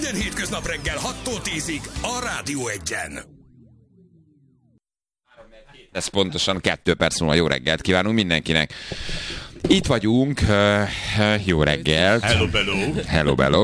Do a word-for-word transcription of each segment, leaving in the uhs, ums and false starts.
Minden hétköznap reggel hattól tízig a Rádió Egyen. Ez pontosan kettő perc múlva. Jó reggelt kívánunk mindenkinek. Itt vagyunk, uh, jó reggelt. Hello, hello. Hello, hello.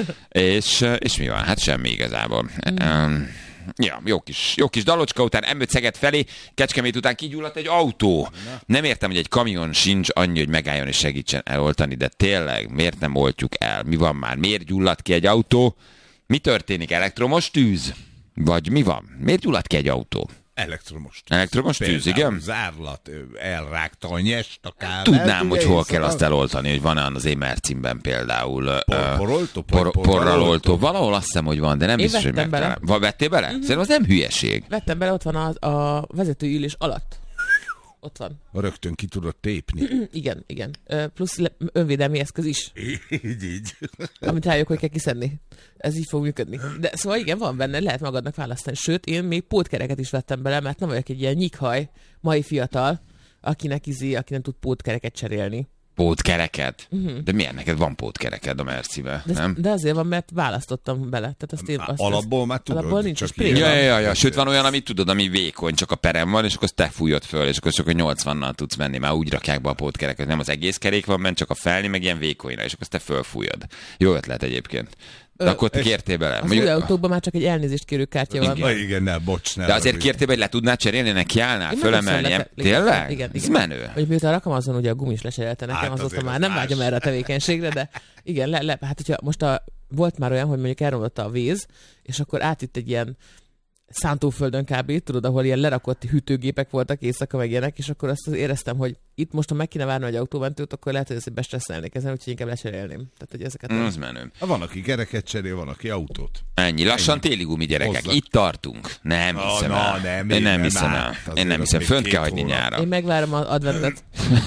És, és mi van? Hát semmi igazából. Um, ja, jó kis, jó kis dalocska után em öt Szeged felé, Kecskemét után kigyulladt egy autó. Nem értem, hogy egy kamion sincs annyi, hogy megálljon és segítsen eloltani, de tényleg, miért nem oltjuk el? Mi van már? Miért gyulladt ki egy autó? Mi történik? Elektromos tűz? Vagy mi van? Miért gyulladt ki egy autó? Elektromos tűz. Elektromos tűz, igen? Zárlat, elrágta a nyest, a kávát. Tudnám, hogy hol kell azt eloltani, hogy van-e az Émercimben például. Poroltó? Por, porral oltó. Valahol azt hiszem, hogy van, de nem biztos, hogy megtalálom. Van, vettél bele? Uh-huh. Szerintem az nem hülyeség. Vettem bele, ott van a, a vezetőülés alatt. Ott van. Rögtön ki tudod tépni. Igen, igen. Plusz önvédelmi eszköz is. Így, így. Amit rájuk, hogy kell kiszedni. Ez így fog működni. De szóval igen, van benne, lehet magadnak választani. Sőt, én még pótkereket is vettem bele, mert nem vagyok egy ilyen nyikhaj, mai fiatal, akinek izé, aki nem tud pótkereket cserélni. Pótkereket? Uh-huh. De miért neked van pótkereked a Mercibe, de, nem? De azért van, mert választottam bele. Tehát azt én, azt alapból már tudod? Alapból nincs csak ja, ja, ja, ja. Sőt, van olyan, amit tudod, ami vékony, csak a perem van, és akkor azt te fújod föl, és akkor csak a nyolcvannal tudsz menni, már úgy rakják be a pótkereket. Nem az egész kerék van bent, csak a felni, meg ilyen vékonyra, és akkor azt te fölfújod. Jó ötlet egyébként. De Ö, akkor te kértél bele. Az Mondjuk, új autókban már csak egy elnézést kérő kártya van. Igen, igen, ne, bocs, ne. De azért kértél, hogy le tudnád cserélni, neki állnál, fölemelni. Le... Tényleg? Igen, Ez igen. menő. Hogy miután rakom azon, ugye a gumis lecserélte nekem, hát azóta már az nem más. vágyom erre a tevékenységre, de igen, le, le, hát hogyha most a, volt már olyan, hogy mondjuk elromlotta a víz, és akkor átütt egy ilyen szántóföldön kb. Tudod, ahol ilyen lerakott hűtőgépek voltak éjszaka meg ilyenek, és akkor azt éreztem, hogy itt most, ha meg kéne várni egy autómentőt, akkor lehet, hogy ezt bestresszelnék ezen, úgyhogy inkább lecserélném. Tehát, hogy ezeket Mm, az menő. Van, aki gereket cserél, van, aki autót. Ennyi. Lassan téli gumi gyerekek. Hozzá. Itt tartunk. Nem Na, hiszem na, el. nem, Én nem nem hiszem áll. el. Azért Én nem az hiszem. még Fönt két kell hagyni hónap. nyára. Én megvárom az adventet.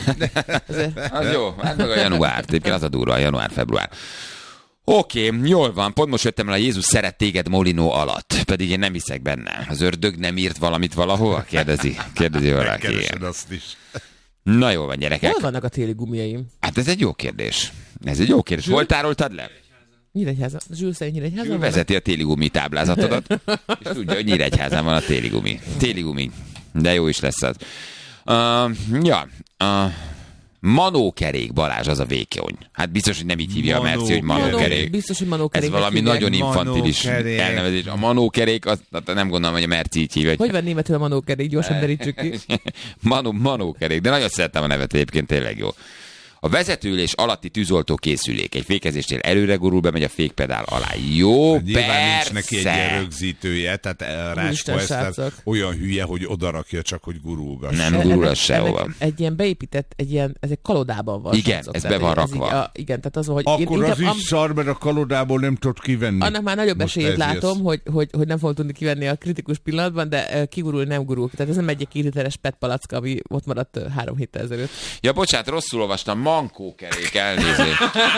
Az jó. Hát meg a január. Egyébként az a durva, a január-február. Oké, okay, jól van. Pont most jöttem el a Jézus szeret téged Molinó alatt. Pedig én nem hiszek benne. Az ördög nem írt valamit valahol? Kérdezi. Kérdezi valaki. Megkeresed azt is. Na jól van, gyerekek. Hol vannak a téli gumiaim? Hát ez egy jó kérdés. Ez egy jó kérdés. Hol tároltad le? Nyíregyháza. Zsül szerint Nyíregyháza van? Vezeti a téli gumi táblázatodat, és tudja, hogy Nyíregyházán van a téli gumi. Téli gumi. De jó is lesz az. Uh, ja, uh, manókerék, Balázs, az a vékony. Hát biztos, hogy nem így hívja Manó, a Merci, hogy manókerék. Manó, biztos, hogy manókerék. Ez valami nagyon infantilis manókerék. elnevezés. A manókerék, az, nem gondolom, hogy a Merci így hívja. Hogy van németül a manókerék? Gyorsan derítsük ki. Manó, manókerék, de nagyon szeretem a nevet egyébként, tényleg jó. A vezetőülés alatti tűzoltó készülék. Egy fékezésnél előre gurul, bemegy a fékpedál alá. Jó, hát nyilván persze. nincs neki egy ilyen rögzítője, tehát Ráskó Eszter olyan hülye, hogy odarakja csak, hogy gurulgass. Nem gurul az sehova. Egy ilyen beépített, egy ilyen, ez egy kalodában van. Igen, srácok, ez be van rakva. Így, a, igen, tehát az, hogy akkor én, az inkább, is szar, mert a kalodából nem tudod kivenni. Annak már nagyobb Most esélyét látom, jössz. hogy, hogy, hogy nem fogom tudni kivenni a kritikus pillanatban, de uh, kigurul, nem gurul. Tehát ez nem egy két literes pet palacka, ami ott maradt uh, három héttel ezelőtt. Ja, bocsánat, rosszul olvastam, mankókerék, elnézést.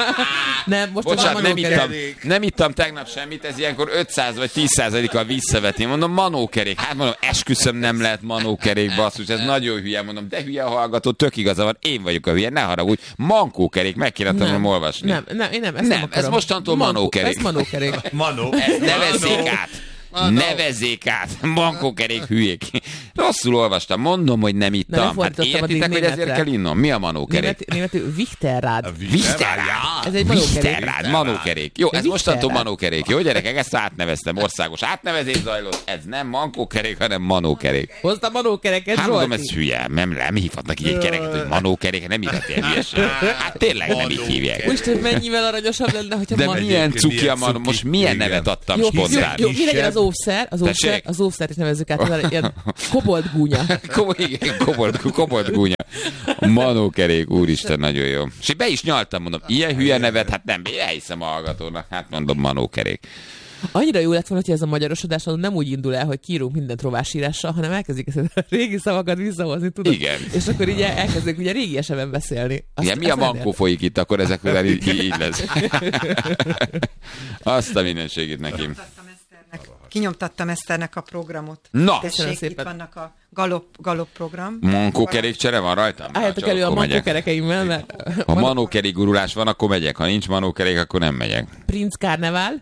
Nem, most Bocsánat, nem ittam, manókerék. nem ittam tegnap semmit, ez ilyenkor ötszáz vagy tíz százalékkal visszavetni. Mondom, manókerék. Hát mondom, esküszöm, nem lehet manókerék, basszus, ez nagyon hülye. Mondom, de hülye a hallgató, tök igaza van, én vagyok a hülye, ne haragudj. Mankókerék, meg kéne tanulnom olvasni. Nem, nem, én nem, ezt Nem, nem ez akarom. mostantól Mankó- manókerék. Ez manókerék. Manó. Nevezzék át! Nevezzék át! Mankókerék hülyék. Rosszul olvastam, mondom, hogy nem ittam. Nem, Hát fordítottam értitek, addig hogy ezért németre. kell innom? Mi a manókerék? Német, németül Wichterrad. Wichterrad. Ez egy manókerék. Wichterrad, manókerék. Jó, ez Wichterrad. mostantól manókerék. Jó, gyerekek, ezt átneveztem. Országos átnevezés zajlott. Ez nem mankókerék, hanem manókerék. Hozta manókereket, Hát mondom, Zsolti. ez hülye. Nem, nem hívhatnak így egy kereket, hogy manókerék, nem hívhat ilyen hülyeség. Hát tényleg nem így hívják. Most, hogy mennyivel aranyosabb lenne, hogyha De man... milyen cuki a milyen man, cuki. most milyen Igen. nevet adtam Jó, jó, spontán. jó, mi legyen az óvszer? Az óvszer, Tessék? az óvszert is nevezzük át, mert ilyen kobold gúnya. Komoly, igen, kobold, kobold gúnya. Manókerék, úristen, nagyon jó. És én be is nyaltam, mondom, ilyen hülye nevet, hát nem, elhiszem a hallgatónak. Hát mondom, manókerék. Annyira jó lett volna, hogy ez a magyarosodás nem úgy indul el, hogy kiírunk mindent rovásírással, hanem elkezdik ezt a régi szavakat visszahozni, tudod? Igen. És akkor így elkezdünk ugye régiesebben beszélni. Azt, Igen, mi a mankó folyik itt, akkor ezek után így, így lesz. Azt a mindenségét nekim. Kinyomtattam Eszternek a programot. Na! Tessék, szépen. itt vannak a galop, galop program. Mankókerékcsere van rajtam? Álljatok Na, elő a akkor megyek. mankókerekeimmel, mert Ha manókerék gurulás van, akkor megyek. Ha nincs manókerék, akkor nem megyek. Prince Carneval,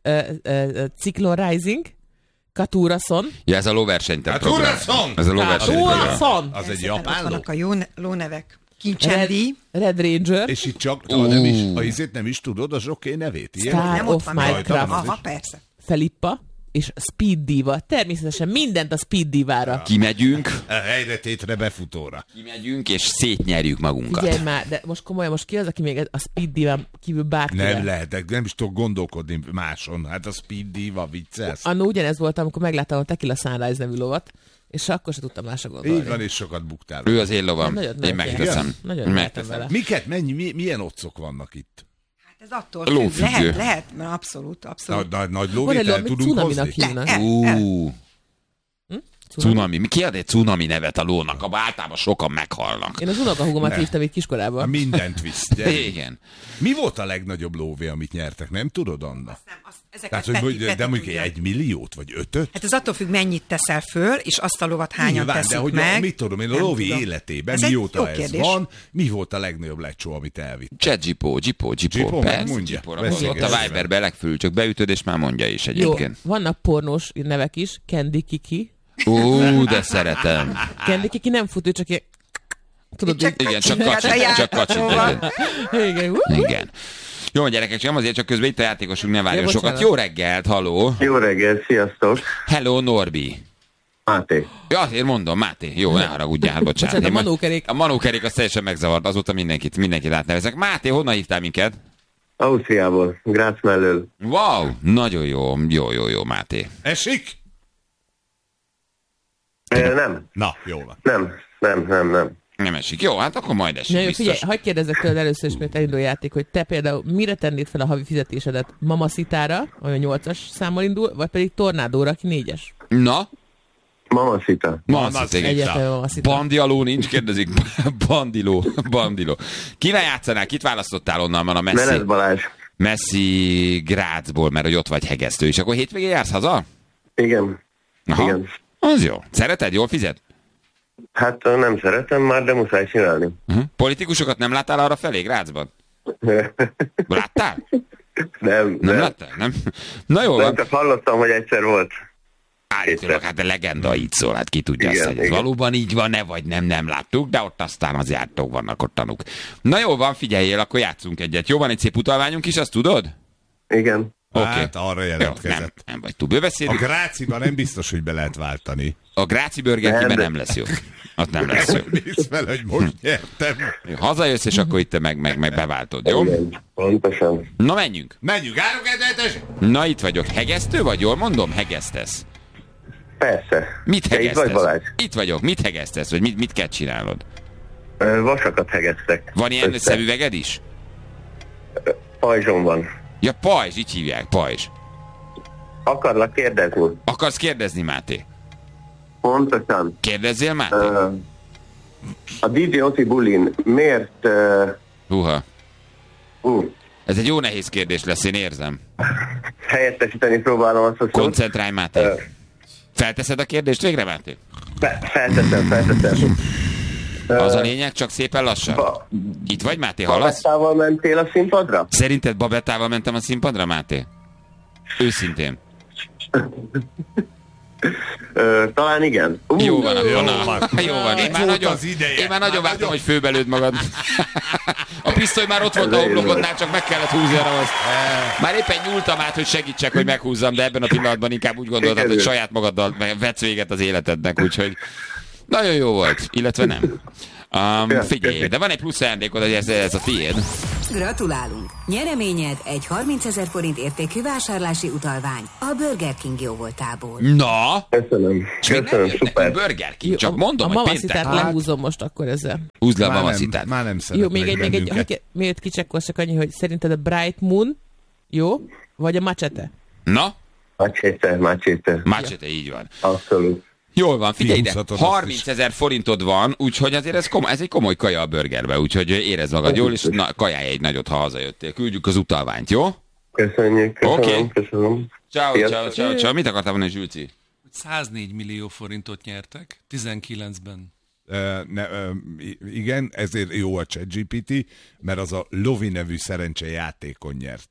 uh, uh, Cyclone Rising, Katurason. Ja, ez a lóversenytett program. Katurason! Ez a lóversenytett program. Az egy japán ló? Vannak a jó ne- lónevek. Kincsendi. Red, Red Ranger. És itt csak, ha nem is, ha izét nem is tudod, a zsoké nevét. Ilyen? Star Nem ott of van. Minecraft. Aha, persze. Felippa és Speed Diva. Természetesen mindent a Speed Divára. Kimegyünk, Helyre tétre befutóra. kimegyünk, és szétnyerjük magunkat. Figyelj már, de most komolyan, most ki az, aki még a Speed Diván kívül bárkivel? Nem lehetek, nem is tudok gondolkodni máson. Hát a Speed Diva viccelsz. Annó ugyanez volt, amikor megláttam a Tequila Sunrise nevű lovat, és akkor se tudtam másra gondolni. Így van, és sokat buktál. Ő az én lovam. Nagyon Én nagy megteszem. Nagyon Megteszem. vele. Miket, mennyi, mi, milyen otcok vannak itt? Hát ez attól Lófüggő. függ. Lehet, lehet, mert abszolút, Nagy, abszolút. nagy, nagy Van egy lóvét el ló, amit tudunk cunaminak hozni? hívnak. El, el. Ú, cunami. Mi ki ad egy cunami nevet a lónak? Abba általában sokan meghalnak. Én az unokahúgomat Ne. hívtam így Ha kiskorában. mindent visz. gyere. Igen. Mi volt a legnagyobb lóvé, amit nyertek? Nem tudod, Anna? Nem, azt, ezeket Tehát, hogy, Peti- hogy, Peti de mondjuk tudja. egy milliót, vagy ötöt? Hát ez attól függ, mennyit teszel föl, és azt a lovat hányan Nyilván, tesszük de hogy meg. A, mit tudom én, a Nem lóvé tudom. életében, Ez egy mióta jó ez kérdés. van, mi volt a legnagyobb lecsó, amit elvitt? Chat Gipó, Gipó, Gipó. Gipó, Persze, mondja. Gipóra Beszélj, mondott a beszélj. Viberbe legfül, csak beütöd, és már mondja is Jó, egyébként. vannak pornós nevek is, Candy Kiki. Ú, de szeretem. Candy Kiki nem fut, ő csak ilyen... Tudod, Csak- így... Igen, csak Hát a kacsint, csak játékban. kacsint. Igen, ú, Igen. Jó, gyerekek, csak nem azért, csak közben itt a játékosunk ne várjon Ja, sokat. bocsánat. Jó reggelt, haló. Jó reggel, sziasztok! Hello, Norbi. Máté. Ja, azért mondom, Máté. Jó, ne haragudjál, hát bocsánat. Bocsánat, a Én majd- manókerék. A manókerék az teljesen megzavart, azóta mindenkit, mindenkit átnevezek. Máté, honnan hívtál minket? Ausztriából, Grácz mellől. Wow, nagyon jó, jó, jó, jó, Máté. Esik? E, nem, Na, jó van. nem, nem, nem, nem. Nem esik. Jó, hát akkor majd esik, Na jó, biztos. figyelj, hagyd kérdezzek tőled először is, mert elindul a játék, hogy te például mire tennéd fel a havi fizetésedet? Mamacita-ra, ami nyolcas számmal indul, vagy pedig Tornádóra, aki négyes? Na, Mamacita. Mamacita. Egyetlen Mamacita. Bandialó nincs, kérdezik. Bandiló, bandiló. Kivel játszanál? Kit választottál onnan? Van a Menet Messi, Balázs. Messi Grácsból, mert hogy ott vagy hegesztő is. Akkor hétvégén jársz haza? Igen, Aha. igen. Az jó. Szereted? Jól fizet? Hát ö, nem szeretem már, de muszáj csinálni. Uh-huh. Politikusokat nem láttál arra felé Grácsban? Láttál? nem, Nem nem. láttál? Nem? Na jó Nem, van. csak hallottam, hogy egyszer volt. Állítólag, hát a legenda így szól, hát ki tudja Igen, azt, hogy ez igen. valóban így van-e, vagy nem, nem láttuk, de ott aztán az jártók vannak ott tanúk. Na jó van, figyeljél, akkor játszunk egyet. Jó, van egy szép utalványunk is, azt tudod? Igen. Oké. Hát arra Jó, nem, jelentkezett. nem vagy túl A bőbeszélünk. Gráciban nem biztos, hogy be lehet váltani. A Gráci Burger Nem, King-ben de- nem lesz jó. Ott nem lesz jó. Mész fel, hogy most nyertem. Jó, hazajössz, és akkor itt te meg, meg, meg beváltod, jó? Igen, pontosan. Na menjünk. Menjünk, állunk egyet, Na itt vagyok. Hegesztő vagy? Jól mondom? Hegesztesz. Persze. Mit Te itt hegesztesz? vagy, Balázs? Itt vagyok. Mit hegesztesz? Vagy mit, mit kell csinálnod? Ö, Vasakat hegeztek. Van ilyen Össze. szemüveged is? Pajzsom van. Ja, pajzs, így hívják, pajzs. Akarlak kérdezni? Akarsz kérdezni, Máté? Pontosan. Kérdezzél, Máté? Ö, a dé dzsé Oti bulin miért... ö, Húha. Ú, Ez egy jó nehéz kérdés lesz, én érzem. helyettesíteni próbálom azt a szót. Koncentrálj, Máté. Ö, Felteszed a kérdést végre, Máté? fe- Felteszem, felteszem. Az a lényeg, csak szépen lassan. Ba- Itt vagy, Máté, hallasz? Babettával mentél a színpadra? Szerinted Babettával mentem a színpadra, Máté? Őszintén. Ö, talán igen. Ú, Jó van, akkor jó na. van. Jó van. Én Itt már volt nagyon, az ideje. én már nagyon Már vártam, nagyon- hogy főbelőd magad. A pisztoly már ott volt a homlokodnál, csak meg kellett húzni arra azt. Már éppen nyúltam át, hogy segítsek, hogy meghúzzam, de ebben a pillanatban inkább úgy gondoltad, hogy saját magaddal vetsz véget az életednek, úgyhogy nagyon jó volt, illetve nem. Um, figyelj, de van egy plusz ajándékod, hogy ez, ez a tiéd. Gratulálunk! Nyereményed egy harmincezer forint értékű vásárlási utalvány a Burger King jóvoltából. Na, Köszönöm. és még nem Köszönöm, jött szuper. nekünk Burger King, csak Jó, mondom, a hogy mamacitát péntek. lehúzom most akkor ezzel. Húzd le a Már nem, mamacitát. már nem Jó, szeretnek még egy, még egy, bennünket. hogy, miért kicsekkolsz, csak annyi, hogy szerinted a Bright Moon jó, vagy a Machete? Na, Macséte, macséte. Mácsete, így van. Abszolút. Jól van, figyelj ide, Kihúzhatod azt harminc ezer forintod van, úgyhogy azért ez, komoly, ez egy komoly kaja a burgerbe, úgyhogy érezd magad jól, és na, kajálj egy nagyot, ha hazajöttél. Küldjük az utalványt, jó? Köszönjük, köszönöm, Oké. köszönöm. Ciao, Sziasztok. ciao, ciao, ciao. Mit akartál mondani, Zsülci? száznégy millió forintot nyertek, tizenkilencben. Ö, ne, ö, i- igen, ezért jó a ChatGPT, mert az a Lovi nevű szerencsejátékon nyerték.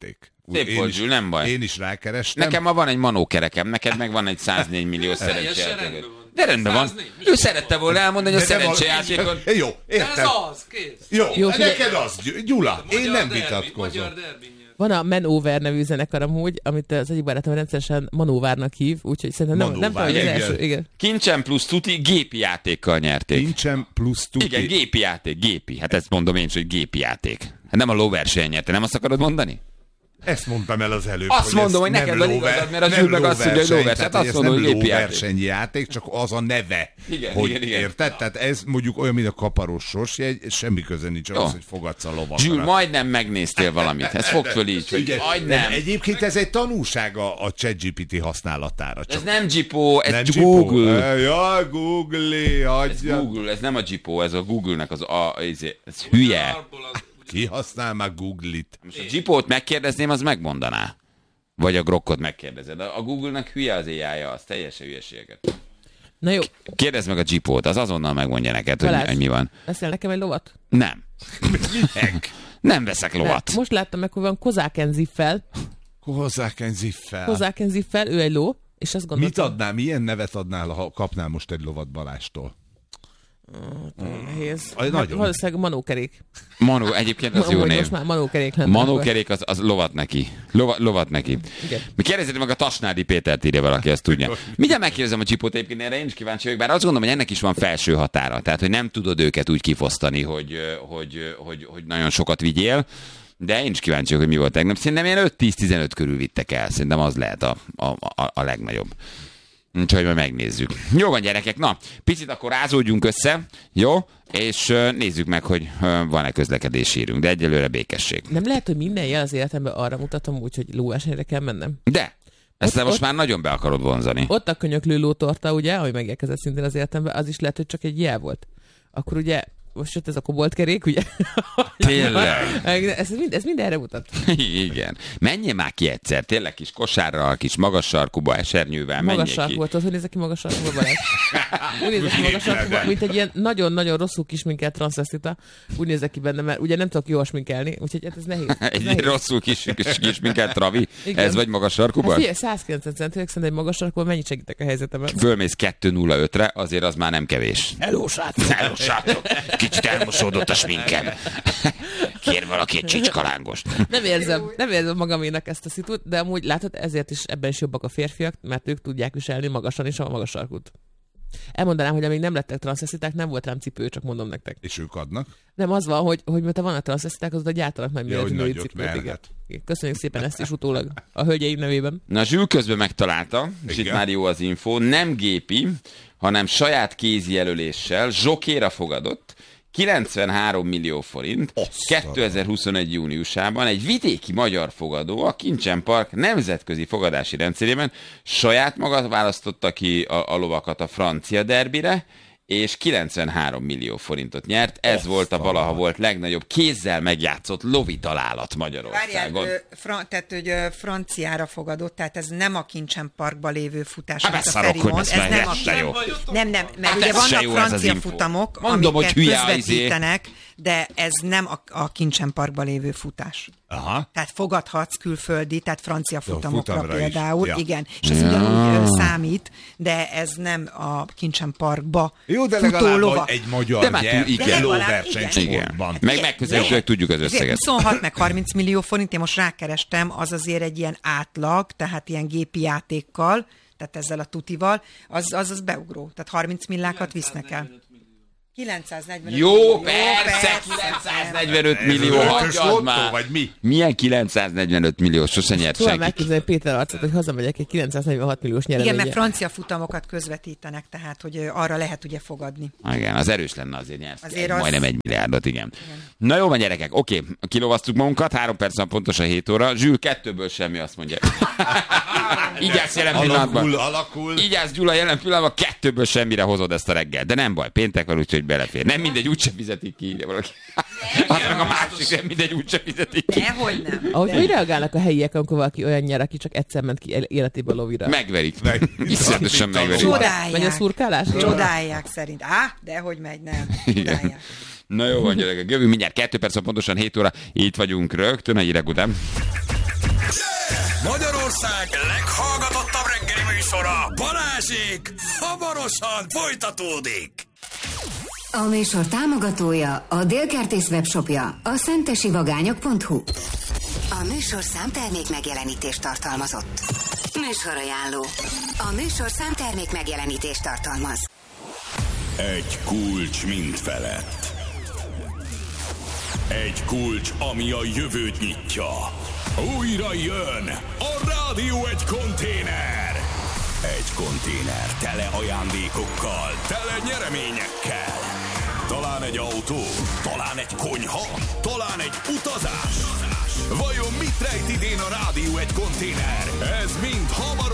Szép volt, Zsül, nem baj. Én is rákerestem. Nekem ma van egy manókerekem, neked meg van egy száznégy millió szerencsejátékod. De rendben van. Ő szerette volna elmondani, hogy a szerencsejátékon... Jó, értem. Ez az, kész. Jó, Jó, neked az, Gyula. Én nem vitatkozom. Van a Manowar nevű zenekar amúgy, amit az egyik barátom rendszeresen Manowárnak hív, úgyhogy szerintem nem, nem tudom, hogy az első. Igen. Kincsen plusz tuti gépi játékkal nyerték. Kincsen plusz tuti. Igen, gépi játék, gépi. Hát ezt mondom én is, hogy gépi játék. Hát nem a lóversenyen nyerte, nem azt akarod mondani? Ezt mondtam el az előbb. Azt mondom, hogy neked van igazad, mert a Zsül meg azt mondja, hogy lóverseny. Hát azt mondom, hogy gépi játék. Versenyjáték, csak az a neve. Igen, hogy igen, igen. Érted? Tehát ez mondjuk olyan, mint a kaparós sorsjegy, semmi köze nincs az, hogy fogadsz a lovakra. Zsül, majdnem megnéztél valamit. Ez fogd föl így, hogy majdnem. Egyébként ez egy tanulsága a ChatGPT használatára. Ez nem Gipó, ez nem Google. Ja, Google, hagyja. Ez Google, ez nem a Gipó, ez a Google-nek az a... Ez, ez hülye. Ki használ már Google-it? Most a Gipót megkérdezném, az megmondaná. Vagy a Grokkot megkérdezed. A Google-nek hülye az éjjája, az teljesen hülyeséget. Na jó. Kérdezd meg a Gipót, az azonnal megmondja neked, hogy, Balázs, hogy mi van. veszel nekem egy lovat? Nem. Nem veszek lovat. Nem. Most láttam meg, hogy van Kozáken Ziffel. Kozáken Ziffel. Kozáken Ziffel, ő egy ló, és azt gondoltam... Mit adnál, milyen nevet adnál, ha kapnál most egy lovat Balástól? Nehéz. Mm. Nagyon. Valószínűleg manókerék. Manó, egyébként az jó név. Most már manókerék lenne. Manókerék az, az lovat neki. Lova, lovat neki. Igen. Mi kérdezzétek meg a Tasnádi Pétert, írja valaki, ezt tudja. Mindjárt megkérdezem a Csipót, egyébként erre én is kíváncsi vagyok, bár azt gondolom, hogy ennek is van felső határa. Tehát, hogy nem tudod őket úgy kifosztani, hogy, hogy, hogy, hogy nagyon sokat vigyél. De én is kíváncsi vagyok, hogy mi volt tegnap. Szerintem ilyen öt-tíz-tizenöt körül vittek el. Szerintem az lehet a, a, a, a legnagyobb. Úgyhogy majd megnézzük. Jó van, gyerekek, na, picit akkor rázódjunk össze, jó? És uh, nézzük meg, hogy uh, van-e közlekedési hírünk, de egyelőre békesség. Nem lehet, hogy minden jel az életemben arra mutatom úgy, hogy lóversenyre kell mennem? De! Ezt Ott- most ott- már nagyon be akarod vonzani. Ott a könyöklő lótorta, ugye, ami megérkezett szintén az életemben, az is lehet, hogy csak egy jel volt. Akkor ugye, most jött ez a koboltkerék, ugye? Tényleg? ez, mind, ez mindenre mutat. Igen. Menjél már ki egyszer, tényleg kis kosárral, kis magas sarkuba, esernyővel, Magas menjél sarkú ki. volt, hogy néz ki magas sarkúba, Balázs? Úgy nézek ki magas sarkúba, mint egy ilyen nagyon-nagyon rosszul kisminkelt transzvesztita. Úgy nézek ki benne, mert ugye nem tudok jól sminkelni, úgyhogy hát ez nehéz. Ez Egy nehéz. rosszul kis, kis, kis minket, Travi. Igen. Ez vagy magas sarkuban? Hát figyelj, száz kilencven centinek szerintem egy magas sarkúban mennyit segítek a helyzetemben? Fölmész kettő nulla ötre, azért az már nem kevés. Hello, srácok! Hello, srácok! Kicsit elmosódott a sminkem. Kér valaki egy csicskalángos. Nem érzem, nem érzem magaménak ezt a szitut, de amúgy látod, ezért is ebben is jobbak a férfiak, mert ők tudják viselni magasan is a magas sarkút. Elmondanám, hogy amíg nem lettek transzvesztiták, nem volt rám cipő, csak mondom nektek. És ők adnak? Nem, az van, hogy, hogy miután vannak transzvesztiták, azóta gyártanak nagy Ja, hogy méretű női nagyot, cipőt. mert Igen. hát. Igen. Köszönjük szépen ezt is utólag a hölgyeim nevében. Na, Zsül közben megtalálta, és Igen. itt már jó az info, nem gépi, hanem saját kézi jelöléssel zsokéra fogadott, kilencvenhárom millió forint, kétezer-huszonegy júniusában egy vidéki magyar fogadó a Kincsen Park nemzetközi fogadási rendszerében saját maga választotta ki a, a lovakat a francia derbire, és kilencvenhárom millió forintot nyert. Ez Azt volt a a valaha volt legnagyobb kézzel megjátszott lovi találat Magyarországon. Várjál, ö, fra- tehát, hogy ö, franciára fogadott, tehát ez nem a Kincsen Parkban lévő futás, Hát amit a beszarok, Feri hogy mond, ez ez meg nem a lesz, de jó. Nem, nem, mert Hát ugye ez se vannak jó, ez az francia info. futamok, Mondom, hogy amiket hülye izé. közvetítenek, de ez nem a, a Kincsen Parkban lévő futás. Aha. Tehát fogadhatsz külföldi, tehát francia futamokra futamra is. például, Ja. igen, és ez Ja. ugyanúgy ö, számít, de ez nem a Kincsen Parkba Jó, de futó legalább lova. vagy egy magyar De már gyert, tud- igen. egy De legalább, lóversenysportban. Meg megközelítőleg tudjuk az Ezért összeget. huszonhat meg harminc millió forint, én most rákerestem, az azért egy ilyen átlag, tehát ilyen gépi játékkal, tehát ezzel a tutival, az az, az beugró. Tehát harminc millákat visznek el. kilencszáznegyvenöt Jó, millió, persze, kilencszáznegyvenöt millió, Ez hagyjad ötös lottó, már. vagy mi? Milyen kilencszáznegyvenöt millió? Sose nyert Szóval senki. megképzelni Péter arcot, hogy hazamegyek egy kilencszáznegyvenhat milliós Igen, nyereménye. mert francia futamokat közvetítenek, tehát hogy ö, arra lehet ugye fogadni. Igen, az erős lenne azért nyert. Azért Egy, az- majdnem egy milliárdot, igen. igen. Na jó van, gyerekek, oké, kilovasztuk magunkat, három perc van pontosan hét óra. Zsül, kettőből semmi, azt mondja. Így állsz jelen pillanatban. Alakul, alakul. Így állsz, Gyula, jelen pillanatban kettőből semmire hozod ezt a reggel. De nem baj, péntek van, úgyhogy belefér. Nem mindegy, úgyse fizetik ki, írja valaki. Az meg a másik, nem mindegy, úgyse fizetik ki. Dehogy nem. Ahogy hogy reagálnak a helyiek, amikor valaki olyan nyer, aki csak egyszer ment ki életében lovira? Megverik. Meg- Iszonyatosan megverik. Csodálják. Megy a szurkálás? Csodálják szerint. Á, dehogy megy, nem. Csodálják. Na jó van, gyerekek, jövünk mindjárt kettő perc, van pontosan hét óra. Itt vagyunk rögtön a hírek után. Magyarország leghallgatottabb reggeli műsora, Balázsék, hamarosan folytatódik. A műsor támogatója a Dél-Kertész webshopja, a szentesivagányok pont hu. A műsor számtermék megjelenítést tartalmazott. Műsorajánló. A műsor számtermék megjelenítést tartalmaz. Egy kulcs mind felett. Egy kulcs, ami a jövőt nyitja. Újra jön a Rádió egy konténer. Egy konténer tele ajándékokkal, tele nyereményekkel. Talán egy autó, talán egy konyha, talán egy utazás. Vajon mit rejt idén a Rádió egy konténer? Ez mind hamarosan